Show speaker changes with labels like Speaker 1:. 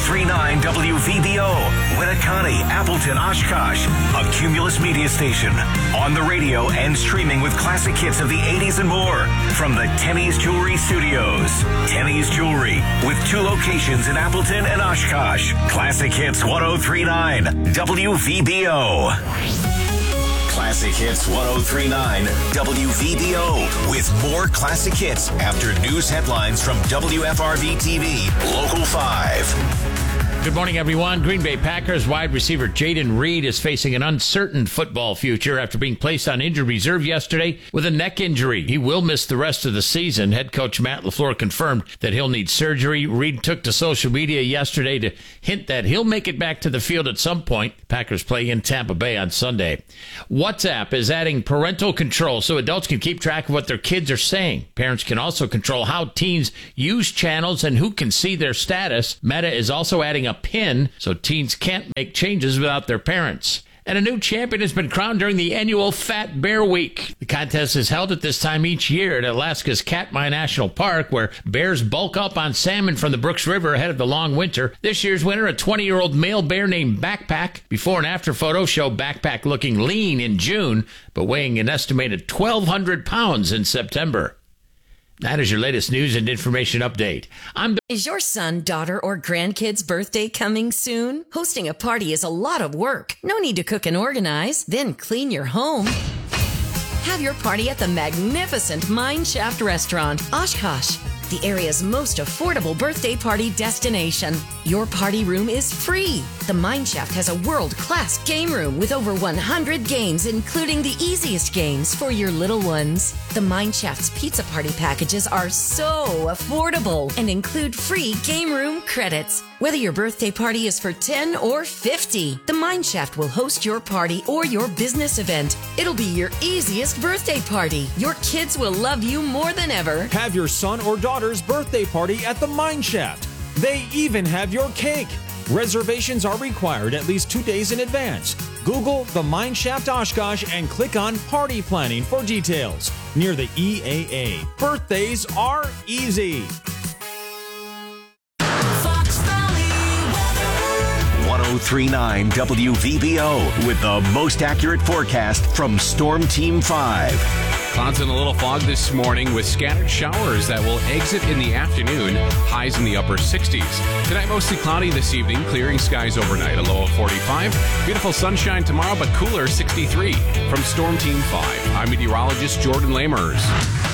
Speaker 1: 1039 WVBO, Winnicott, Appleton, Oshkosh, a Cumulus media station. On the radio and streaming with classic hits of the 80s and more. From the Tenny's Jewelry Studios. Tenny's Jewelry, with 2 locations in Appleton and Oshkosh. Classic Hits 1039 WVBO. Classic Hits 1039 WVBO, with more classic hits after news headlines from WFRV TV, Local 5.
Speaker 2: Good morning, everyone. Green Bay Packers wide receiver Jayden Reed is facing an uncertain football future after being placed on injured reserve yesterday with a neck injury. He will miss the rest of the season. Head coach Matt LaFleur confirmed that he'll need surgery. Reed took to social media yesterday to hint that he'll make it back to the field at some point. Packers play in Tampa Bay on Sunday. WhatsApp is adding parental control so adults can keep track of what their kids are saying. Parents can also control how teens use channels and who can see their status. Meta is also adding a PIN so teens can't make changes without their parents. And a new champion has been crowned during the annual Fat Bear Week. The contest is held at this time each year at Alaska's Katmai National Park, where bears bulk up on salmon from the Brooks River ahead of the long winter. This year's winner, a 20-year-old male bear named Backpack. Before and after photos show Backpack looking lean in June, but weighing an estimated 1,200 pounds in September. That is your latest news and information update.
Speaker 3: Is your son, daughter, or grandkid's birthday coming soon? Hosting a party is a lot of work. No need to cook and organize, then clean your home. Have your party at the magnificent Mine Shaft Restaurant, Oshkosh, the area's most affordable birthday party destination. Your party room is free. The Mine Shaft has a world-class game room with over 100 games, including the easiest games for your little ones. The Mine Shaft's pizza party packages are so affordable and include free game room credits. Whether your birthday party is for 10 or 50, the Mine Shaft will host your party or your business event. It'll be your easiest birthday party. Your kids will love you more than ever.
Speaker 4: Have your son or daughter's birthday party at the Mine Shaft. They even have your cake. Reservations are required at least 2 days in advance. Google the Mine Shaft Oshkosh and click on Party Planning for details. Near the EAA. Birthdays are easy.
Speaker 1: Fox Valley weather. 1039 WVBO, with the most accurate forecast from Storm Team 5.
Speaker 5: Clouds and a little fog this morning with scattered showers that will exit in the afternoon, highs in the upper 60s. Tonight, mostly cloudy this evening, clearing skies overnight, a low of 45. Beautiful sunshine tomorrow, but cooler, 63. From Storm Team 5, I'm meteorologist Jordan Lamers.